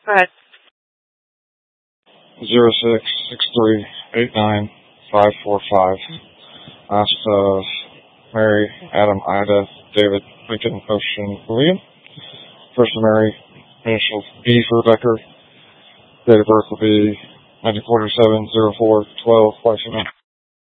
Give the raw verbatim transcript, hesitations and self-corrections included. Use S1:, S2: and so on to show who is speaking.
S1: Go ahead.
S2: Zero six six three eight nine five four five. Asked of Mary, Adam, Ida, David, Lincoln, Ocean, William. First of Mary, initials B for Rebecca. Date of birth will be nineteen forty-seven, oh four, twelve,